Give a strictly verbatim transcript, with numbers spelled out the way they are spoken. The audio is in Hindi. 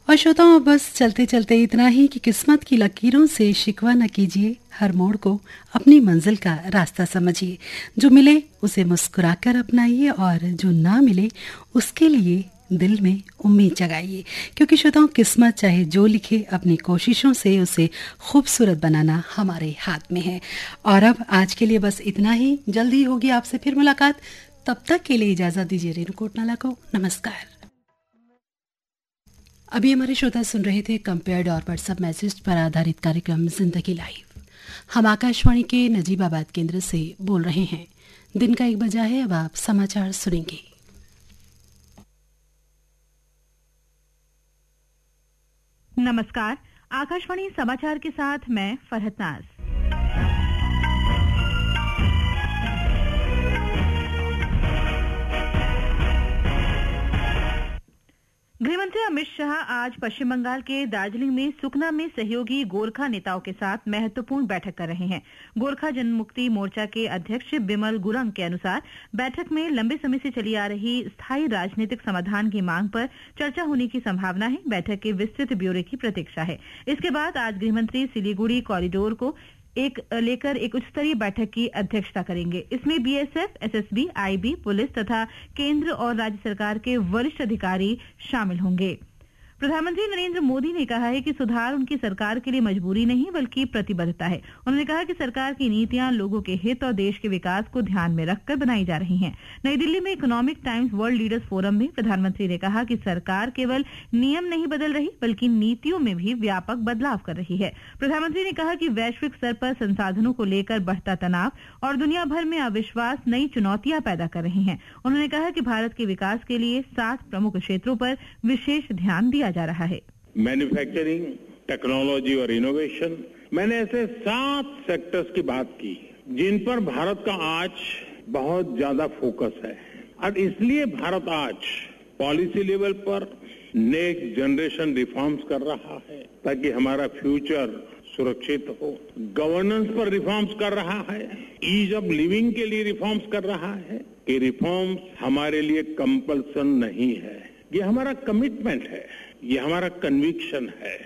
और श्रोताओं, बस चलते चलते इतना ही कि किस्मत की लकीरों से शिकवा न कीजिए, हर मोड़ को अपनी मंजिल का रास्ता समझिए। जो मिले उसे मुस्कुराकर अपनाइए और जो ना मिले उसके लिए दिल में उम्मीद जगाइए, क्योंकि श्रोताओं, किस्मत चाहे जो लिखे, अपनी कोशिशों से उसे खूबसूरत बनाना हमारे हाथ में है। और अब आज के लिए बस इतना ही। जल्दी होगी आपसे फिर मुलाकात। तब तक के लिए इजाजत दीजिए रेणु कोटनाला को। नमस्कार। अभी हमारे श्रोता सुन रहे थे कंपेयर्ड और व्हाट्सएप मैसेज पर आधारित कार्यक्रम जिंदगी लाइव। हम आकाशवाणी के नजीबाबाद केंद्र से बोल रहे हैं। दिन का एक बजा है, अब आप समाचार सुनेंगे। नमस्कार, आकाशवाणी समाचार के साथ मैं फरहत नाज। गृहमंत्री अमित शाह आज पश्चिम बंगाल के दार्जिलिंग में सुकना में सहयोगी गोरखा नेताओं के साथ महत्वपूर्ण बैठक कर रहे हैं। गोरखा जनमुक्ति मोर्चा के अध्यक्ष बिमल गुरंग के अनुसार बैठक में लंबे समय से चली आ रही स्थायी राजनीतिक समाधान की मांग पर चर्चा होने की संभावना है। बैठक के विस्तृत ब्यौरे की प्रतीक्षा है। इसके बाद आज गृहमंत्री सिलीगुड़ी कॉरिडोर को एक लेकर एक उच्च स्तरीय बैठक की अध्यक्षता करेंगे। इसमें बीएसएफ, एसएसबी, आईबी, पुलिस तथा केंद्र और राज्य सरकार के वरिष्ठ अधिकारी शामिल होंगे। प्रधानमंत्री नरेंद्र मोदी ने कहा है कि सुधार उनकी सरकार के लिए मजबूरी नहीं बल्कि प्रतिबद्धता है। उन्होंने कहा कि सरकार की नीतियां लोगों के हित और देश के विकास को ध्यान में रखकर बनाई जा रही हैं। नई दिल्ली में economic times world leaders forum में प्रधानमंत्री ने कहा कि सरकार केवल नियम नहीं बदल रही बल्कि नीतियों में भी व्यापक बदलाव कर रही है। प्रधानमंत्री ने कहा कि वैश्विक स्तर पर संसाधनों को लेकर बढ़ता तनाव और दुनिया भर में अविश्वास नई चुनौतियां पैदा कर रही हैं। उन्होंने कहा कि भारत के विकास के लिए सात प्रमुख क्षेत्रों पर विशेष ध्यान दिया जा रहा है। मैन्युफैक्चरिंग, टेक्नोलॉजी और इनोवेशन, मैंने ऐसे सात सेक्टर्स की बात की जिन पर भारत का आज बहुत ज्यादा फोकस है और इसलिए भारत आज पॉलिसी लेवल पर नेक्स्ट जनरेशन रिफॉर्म्स कर रहा है ताकि हमारा फ्यूचर सुरक्षित हो। गवर्नेंस पर रिफॉर्म्स कर रहा है, ईज ऑफ लिविंग के लिए रिफॉर्म्स कर रहा है। कि रिफॉर्म्स हमारे लिए कंपल्सन नहीं है, ये हमारा कमिटमेंट है, ये हमारा कन्विक्शन है।